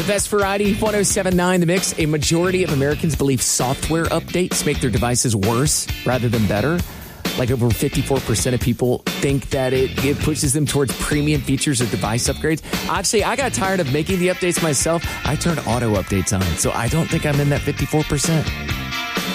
The best variety, 107.9 The Mix. A majority of Americans believe software updates make their devices worse rather than better. Like over 54% of people think that it pushes them towards premium features or device upgrades. Actually, I got tired of making the updates myself. I turned auto updates on, so I don't think I'm in that 54%.